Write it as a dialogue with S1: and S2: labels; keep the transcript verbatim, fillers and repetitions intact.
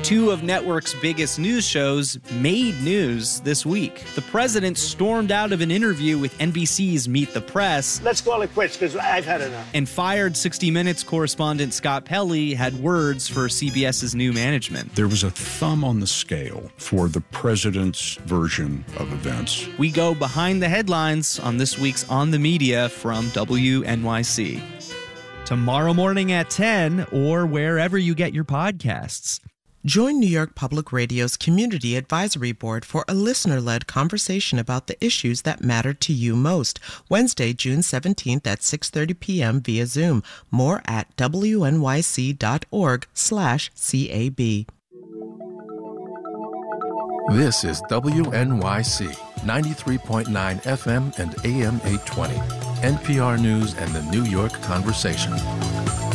S1: Two of network's biggest news shows made news this week. The president stormed out of an interview with N B C's Meet the Press.
S2: Let's call it quits because I've had enough.
S1: And fired sixty minutes correspondent Scott Pelley had words for CBS's new management.
S3: There was a thumb on the scale for the president's version of events.
S1: We go behind the headlines on this week's On the Media from W N Y C. Tomorrow morning at ten or wherever you get your podcasts.
S4: Join New York Public Radio's Community Advisory Board for a listener-led conversation about the issues that matter to you most. Wednesday, June seventeenth at six thirty p.m. via Zoom. More at W N Y C dot org slash C A B.
S5: This is W N Y C, ninety-three point nine F M and A M eight twenty. N P R News and the New York Conversation.